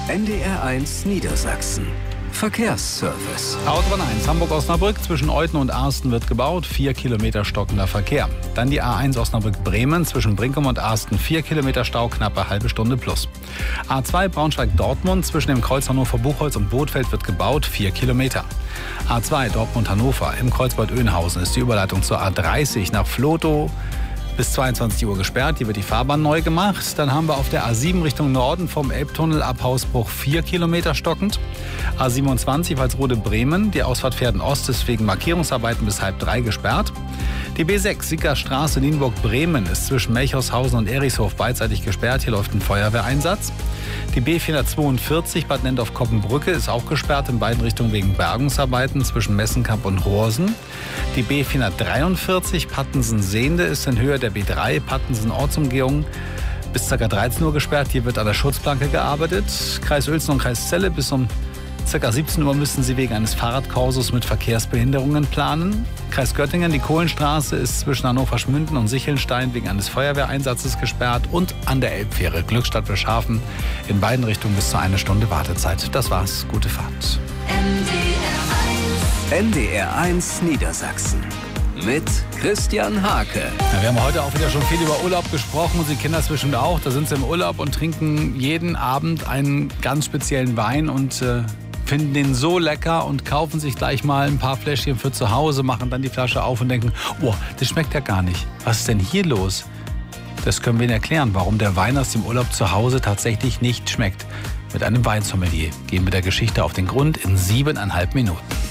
NDR1 Niedersachsen. Verkehrsservice. Autobahn 1 Hamburg-Osnabrück zwischen Euthen und Arsten wird gebaut, 4 Kilometer stockender Verkehr. Dann die A1 Osnabrück-Bremen zwischen Brinkum und Arsten, 4 Kilometer Stau, knappe halbe Stunde plus. A2 Braunschweig-Dortmund zwischen dem Kreuz Hannover-Buchholz und Bothfeld wird gebaut, 4 Kilometer. A2 Dortmund-Hannover im Kreuz Bad Oeynhausen ist die Überleitung zur A30 nach Vlotho bis 22 Uhr gesperrt. Hier wird die Fahrbahn neu gemacht. Dann haben wir auf der A7 Richtung Norden vom Elbtunnel ab Hausbruch 4 Kilometer stockend. A27 Walsrode-Bremen. Die Ausfahrt Pferden-Ost ist wegen Markierungsarbeiten bis 2:30 gesperrt. Die B6 Sickerstraße Nienburg-Bremen ist zwischen Melchorshausen und Erichshof beidseitig gesperrt. Hier läuft ein Feuerwehreinsatz. Die B442 Bad Nenndorf-Koppenbrücke ist auch gesperrt in beiden Richtungen wegen Bergungsarbeiten zwischen Messenkamp und Horsen. Die B443 Pattensen-Sehnde ist in Höhe der B3 Pattensen-Ortsumgehung bis ca. 13 Uhr gesperrt. Hier wird an der Schutzplanke gearbeitet. Kreis Uelzen und Kreis Celle bis um ca. 17 Uhr müssen Sie wegen eines Fahrradkorsos mit Verkehrsbehinderungen planen. Kreis Göttingen, die Kohlenstraße ist zwischen Hannover-Schmünden und Sichelnstein wegen eines Feuerwehreinsatzes gesperrt. Und an der Elbfähre Glückstadt-Wilschafen in beiden Richtungen bis zu 1 Stunde Wartezeit. Das war's. Gute Fahrt. NDR1 Niedersachsen. Mit Christian Hake. Ja, wir haben heute auch wieder schon viel über Urlaub gesprochen und Sie kennen das bestimmt auch. Da sind Sie im Urlaub und trinken jeden Abend einen ganz speziellen Wein und finden den so lecker und kaufen sich gleich mal ein paar Fläschchen für zu Hause, machen dann die Flasche auf und denken, oh, das schmeckt ja gar nicht. Was ist denn hier los? Das können wir Ihnen erklären, warum der Wein aus dem Urlaub zu Hause tatsächlich nicht schmeckt. Mit einem Weinsommelier gehen wir der Geschichte auf den Grund in 7,5 Minuten.